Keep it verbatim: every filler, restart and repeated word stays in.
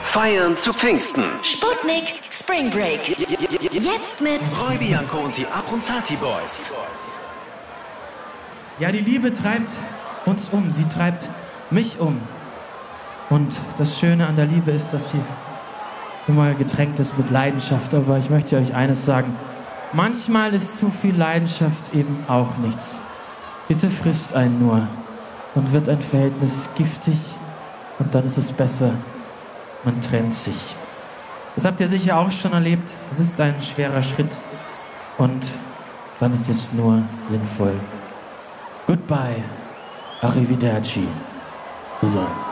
Feiern zu Pfingsten. Sputnik Spring Break. Jetzt mit Roy Bianco und die Abronzati Boys. Ja, die Liebe treibt uns um. Sie treibt mich um. Und das Schöne an der Liebe ist, dass sie immer getränkt ist mit Leidenschaft. Aber ich möchte euch eines sagen. Manchmal ist zu viel Leidenschaft eben auch nichts. Sie zerfrisst einen nur. Dann wird ein Verhältnis giftig und dann ist es besser, man trennt sich. Das habt ihr sicher auch schon erlebt. Es ist ein schwerer Schritt und dann ist es nur sinnvoll, Goodbye, Arrivederci zu sagen.